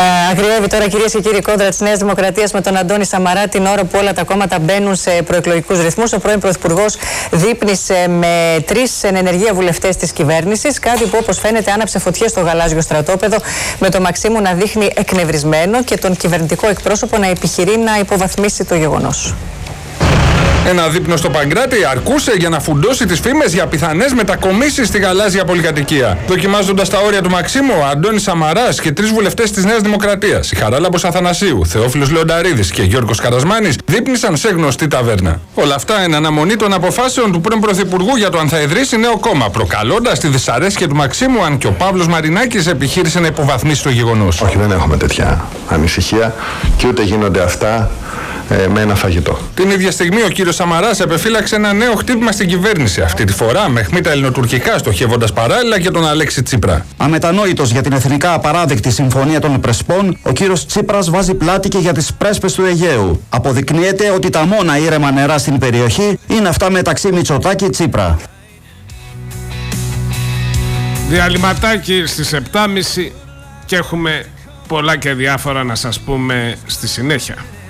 Αγριεύει τώρα, κυρίες και κύριοι, κόντρα της Νέας Δημοκρατίας με τον Αντώνη Σαμαρά την ώρα που όλα τα κόμματα μπαίνουν σε προεκλογικούς ρυθμούς. Ο πρώην Πρωθυπουργός δείπνησε με 3 εν ενεργεία βουλευτές της κυβέρνησης. Κάτι που, όπως φαίνεται, άναψε φωτιές στο γαλάζιο στρατόπεδο, με τον Μαξίμου να δείχνει εκνευρισμένο και τον κυβερνητικό εκπρόσωπο να επιχειρεί να υποβαθμίσει το γεγονός. Ένα δείπνο στο Παγκράτη αρκούσε για να φουντώσει τις φήμες για πιθανές μετακομίσεις στη γαλάζια πολυκατοικία. Δοκιμάζοντας τα όρια του Μαξίμου, ο Αντώνης Σαμαράς και 3 βουλευτές της Νέας Δημοκρατίας, η Χαράλαμπος Αθανασίου, Θεόφιλος Λεονταρίδης και Γιώργος Καρασμάνης, δείπνησαν σε γνωστή ταβέρνα. Όλα αυτά εν αναμονή των αποφάσεων του πρώην Πρωθυπουργού για το αν θα ιδρύσει νέο κόμμα, προκαλώντας τη δυσαρέσκεια του Μαξίμου, αν και ο Παύλος Μαρινάκης επιχείρησε να υποβαθμίσει το γεγονός. Όχι, δεν έχουμε τέτοια ανησυχία και ούτε γίνονται αυτά με ένα φαγητό. Την ίδια στιγμή ο κύριος Σαμαράς επεφύλαξε ένα νέο χτύπημα στην κυβέρνηση. Αυτή τη φορά με αιχμήτα ελληνοτουρκικά, στοχεύοντας παράλληλα και τον Αλέξη Τσίπρα. Αμετανόητος για την εθνικά απαράδεκτη συμφωνία των Πρεσπών, ο κύριος Τσίπρας βάζει πλάτη και για τις πρέσπες του Αιγαίου. Αποδεικνύεται ότι τα μόνα ήρεμα νερά στην περιοχή είναι αυτά μεταξύ Μητσοτάκη και Τσίπρα. Διαλυματάκι στις 7.30 και έχουμε πολλά και διάφορα να σας πούμε στη συνέχεια.